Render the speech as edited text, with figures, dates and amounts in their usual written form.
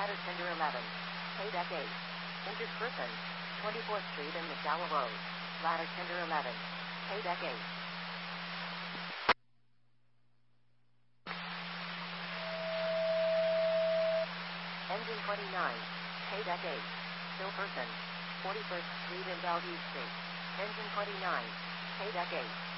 Ladder Tender 11. Paydeck 8. Injured person. 24th Street and McDowell Road. Ladder Tender 11. Paydeck 8. Engine 29. Paydeck 8. Still person. 41st Street and Bellevue Street. Engine 29. Paydeck 8.